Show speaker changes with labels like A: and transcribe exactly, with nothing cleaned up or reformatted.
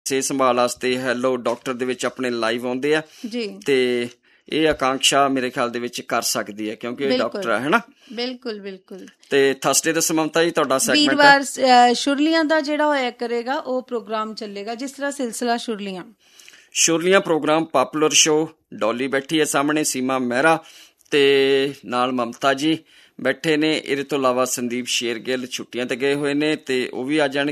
A: ਸਿਹਤ ਸੰਭਾਲ ਵਾਸਤੇ ਹੈਲੋ ਡਾਕਟਰ ਦੇ ਵਿੱਚ ਆਪਣੇ ਲਾਈਵ ਆਉਂਦੇ ਆ
B: ਜੀ,
A: ਤੇ ਇਹ ਆਕਾਂक्षा ਮੇਰੇ ਖਿਆਲ ਦੇ ਵਿੱਚ ਕਰ ਸਕਦੀ ਹੈ ਕਿਉਂਕਿ ਇਹ ਡਾਕਟਰ ਹੈ ਹਨਾ।
B: ਬਿਲਕੁਲ ਬਿਲਕੁਲ।
A: ਤੇ ਥਰਸਡੇ ਦਾ ਮਮਤਾ ਜੀ ਤੁਹਾਡਾ ਸੈਗਮੈਂਟ
B: ਵੀਰਵਾਰ ਸ਼ੁਰਲੀਆਂ ਦਾ ਜਿਹੜਾ ਹੋਇਆ ਕਰੇਗਾ ਉਹ ਪ੍ਰੋਗਰਾਮ ਚੱਲੇਗਾ, ਜਿਸ ਤਰ੍ਹਾਂ ਸਿਲਸਿਲਾ ਸ਼ੁਰਲੀਆਂ
A: ਸ਼ੁਰਲੀਆਂ ਪ੍ਰੋਗਰਾਮ ਪਾਪੂਲਰ ਸ਼ੋ। ਡੋਲੀ ਬੈਠੀ ਹੈ ਸਾਹਮਣੇ, ਸੀਮਾ ਮਹਿਰਾ ਤੇ ਨਾਲ ਮਮਤਾ ਜੀ ਬੈਠੇ ਨੇ। ਇਹਦੇ ਤੋਂ ਇਲਾਵਾ ਸੰਦੀਪ ਸ਼ੇਰਗਿੱਲ ਛੁੱਟੀਆਂ ਤੇ ਗਏ ਹੋਏ ਨੇ ਤੇ ਉਹ ਵੀ ਆ ਜਾਣਗੇ।